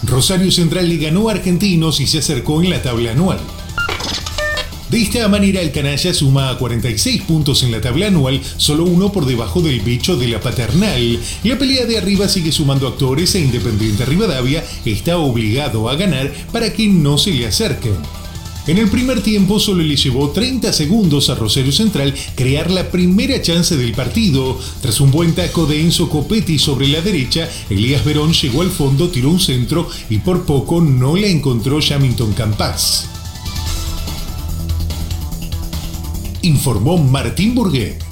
Rosario Central le ganó a Argentinos y se acercó en la tabla anual. De esta manera el canalla suma 46 puntos en la tabla anual, solo uno por debajo del bicho de la Paternal. La pelea de arriba sigue sumando actores e Independiente Rivadavia está obligado a ganar para que no se le acerquen. En el primer tiempo solo le llevó 30 segundos a Rosario Central crear la primera chance del partido. Tras un buen taco de Enzo Copetti sobre la derecha, Elías Verón llegó al fondo, tiró un centro y por poco no la encontró Jamilton Campas. Informó Martín Burguet.